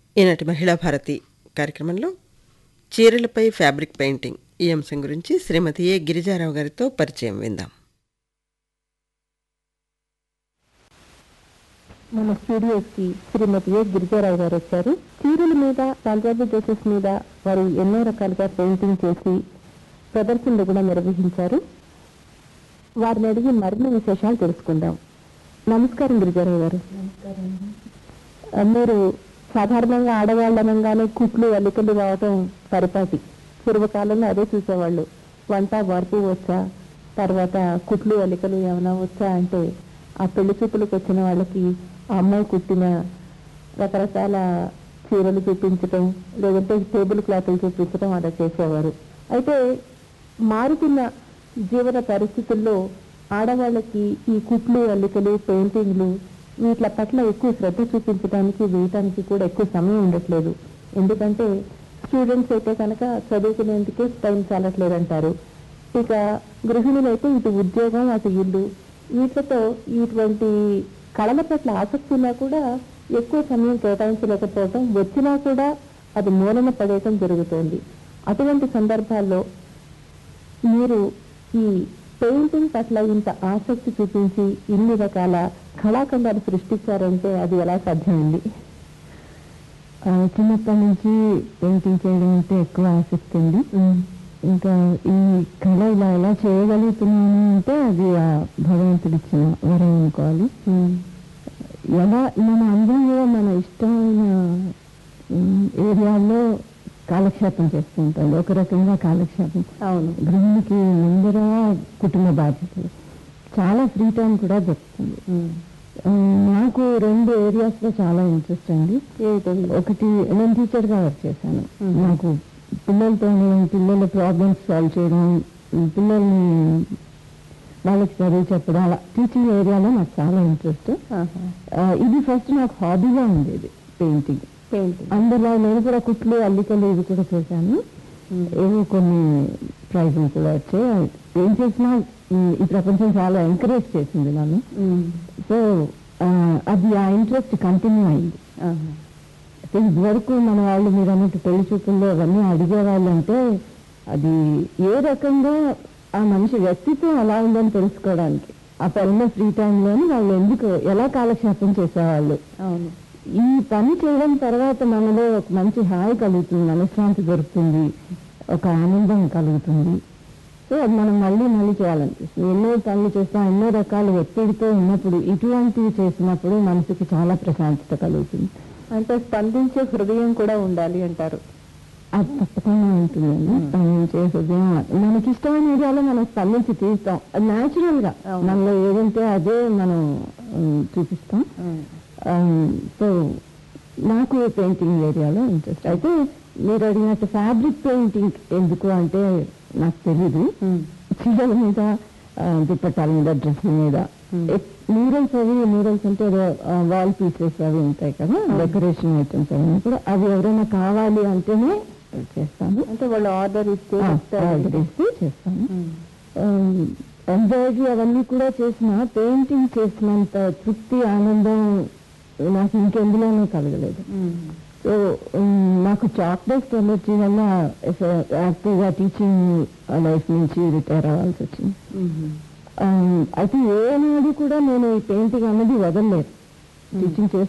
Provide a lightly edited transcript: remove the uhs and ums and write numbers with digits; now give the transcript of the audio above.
ఈనాటి మహిళా భారతి కార్యక్రమంలో చీరలపై ఫ్యాబ్రిక్ పెయింటింగ్ ఈ అంశం గురించి శ్రీమతి ఏ గిరిజారావు గారితో పరిచయం విందాం. మన స్టూడియోకి శ్రీమతి ఏ గిరిజారావు గారు వచ్చారు. చీరల మీద, పంజాబీ డ్రెస్సెస్ మీద వారు ఎన్నో రకాలుగా పెయింటింగ్ చేసి ప్రదర్శనలు కూడా నిర్వహించారు. వారిని అడిగి మరిన్ని విశేషాలు తెలుసుకుందాం. నమస్కారం గిరిజారావు గారు. మీరు సాధారణంగా ఆడవాళ్ళు అనగానే కుట్లు అల్లికలు రావటం పరిపాటి. పూర్వకాలంలో అదే చూసేవాళ్ళు. వంట వార్పు వచ్చా, తర్వాత కుట్లు అల్లికలు ఏమైనా వచ్చా అంటే ఆ పెళ్లి చూపులకు వచ్చిన వాళ్ళకి ఆ అమ్మాయి కుట్టిన రకరకాల చీరలు చూపించటం, లేదంటే టేబుల్ క్లాతులు చూపించడం అలా చేసేవారు. అయితే మారుతున్న జీవన పరిస్థితుల్లో ఆడవాళ్ళకి ఈ కుట్లు అల్లికలు పెయింటింగ్లు వీటి పట్ల ఎక్కువ శ్రద్ధ చూపించడానికి, వేయటానికి కూడా ఎక్కువ సమయం ఉండట్లేదు. ఎందుకంటే స్టూడెంట్స్ అయితే కనుక చదువుకునేందుకే టైం చాలట్లేదు అంటారు. ఇక గృహిణులైతే ఇటు ఉద్యోగం, అటు ఇల్లు, వీటితో ఇటువంటి కళల పట్ల ఆసక్తి ఉన్నా కూడా ఎక్కువ సమయం కేటాయించలేకపోవటం, వచ్చినా కూడా అది మూలన పడేయటం జరుగుతోంది. అటువంటి సందర్భాల్లో మీరు ఈ పెయింటింగ్ పట్ల ఇంత ఆసక్తి చూపించి ఇన్ని రకాల కళాఖండాలు సృష్టించారంటే అది ఎలా సాధ్యమైంది? చిన్నప్పటి నుంచి పెయింటింగ్ చేయడం అంటే ఎక్కువ ఆసక్తి ఉంది. ఇంకా ఈ కళ ఇలా ఎలా చేయగలుగుతున్నాను అంటే అది ఆ భగవంతుడు ఇచ్చిన వరం అనుకోవాలి. ఎలా మన అందరం కూడా మన ఇష్టమైన ఏరియాల్లో కాలక్షేపం చేస్తూ ఉంటాం. ఒక రకంగా కాలక్షేపం. అవును, గృహిణికి ముందర కుటుంబ బాధ్యతలు, చాలా ఫ్రీ టైం కూడా దొరుకుతుంది. నాకు 2 ఏరియాస్లో చాలా ఇంట్రెస్ట్ అండి. ఒకటి, నేను టీచర్గా వర్క్ చేశాను. నాకు పిల్లల ప్రాబ్లమ్స్ సాల్వ్ చేయడం, పిల్లల్ని వాళ్ళకి చదువు చెప్పడం, అలా టీచింగ్ ఏరియాలో నాకు చాలా ఇంట్రెస్ట్. ఇది ఫస్ట్ నాకు హాబీగా ఉండేది పెయింటింగ్. అందులో నేను కూడా కుట్లు అల్లికలు ఇవి కూడా చేశాను. ఏవో కొన్ని ప్రైజులు కూడా వచ్చాయి. ఏం చేసినా ఈ ప్రపంచం చాలా ఎంకరేజ్ చేసింది నన్ను. సో అది ఆ ఇంట్రెస్ట్ కంటిన్యూ అయింది. ఇదివరకు మన వాళ్ళు మీరు అన్నట్టు పెళ్లి చూపుల్లో అవన్నీ అడిగేవాళ్ళు అంటే అది ఏ రకంగా ఆ మనిషి వ్యక్తిత్వం ఎలా ఉందని తెలుసుకోవడానికి. ఆ పనిలో ఫ్రీ టైంలోని వాళ్ళు ఎలా కాలక్షేపం చేసేవాళ్ళు. అవును, ఈ పని చేయడం తర్వాత మనలో ఒక మంచి హాయి కలుగుతుంది, మనశ్శాంతి దొరుకుతుంది, ఒక ఆనందం కలుగుతుంది. సో అది మనం మళ్ళీ చేయాలనిపిస్తుంది. ఎన్నో పనులు చేస్తాం, ఎన్నో రకాల ఒత్తిడితో ఉన్నప్పుడు ఇటువంటివి చేసినప్పుడు మనసుకి చాలా ప్రశాంతత కలుగుతుంది. అంటే స్పందించే హృదయం కూడా ఉండాలి అంటారు. అది తప్పకుండా ఉంటుందండి. స్పందించే హృదయం మనకి ఇష్టమైన ఏరియాలో మనం స్పందించి తీస్తాం. అది న్యాచురల్ గా మనలో ఏదంటే అదే మనం చూపిస్తాం. సో నాకు పెయింటింగ్ ఏరియాలో ఇంట్రెస్ట్. అయితే మీరు అడిగినట్టు ఫ్యాబ్రిక్ పెయింటింగ్ ఎందుకు అంటే నాకు తెలీదు. చీరల మీద, దుప్పట్టాల మీద, డ్రెస్ల మీద మ్యూరల్స్ అంటే వాల్ పీసెస్ అవి ఉంటాయి కదా, డెకరేషన్ ఐటమ్స్ అవన్నీ కూడా అవి ఎవరైనా కావాలి అంటేనే చేస్తాను. అంటే వాళ్ళు ఆర్డర్ ఇస్తే చేస్తాను. ఎంబ్రాయిడరీ అవన్నీ కూడా చేసిన, పెయింటింగ్ చేసినంత తృప్తి, ఆనందం నాకు ఇంకెందులోనూ కలగలేదు. సో నాకు చాక్ బేస్డ్ ఎనర్జీ వల్ల యాక్టివ్గా టీచింగ్ లైఫ్ నుంచి రిటైర్ అవ్వాల్సి వచ్చింది. అయితే ఏనాడు కూడా నేను ఈ పెయింటింగ్ అన్నది వదలలేదు. టీచింగ్